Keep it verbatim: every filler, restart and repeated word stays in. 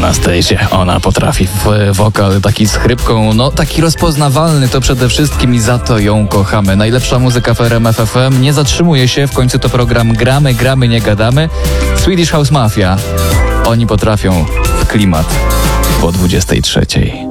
Anastazję. Ona potrafi w wokal taki z chrypką, no taki rozpoznawalny to przede wszystkim i za to ją kochamy. Najlepsza muzyka w R M F F M nie zatrzymuje się, w końcu to program Gramy, Gramy, nie gadamy. Swedish House Mafia. Oni potrafią w klimat po dwudziestej trzeciej.